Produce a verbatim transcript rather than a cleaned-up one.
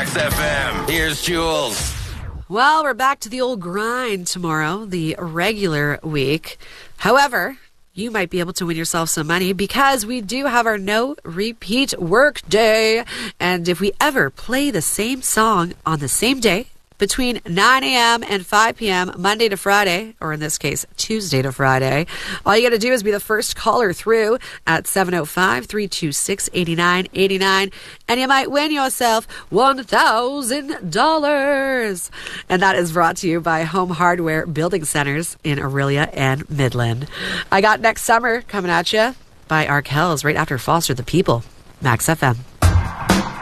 Max F M. Here's Jules. Well, we're back to the old grind tomorrow, the regular week. However, you might be able to win yourself some money because we do have our no repeat work day. And if we ever play the same song on the same day, between nine a.m. and five p.m. Monday to Friday, or in this case, Tuesday to Friday, all you got to do is be the first caller through at seven oh five, three two six, eight nine eight nine, and you might win yourself one thousand dollars. And that is brought to you by Home Hardware Building Centers in Orillia and Midland. I got Next Summer coming at you by Arkells right after Foster the People. Max F M.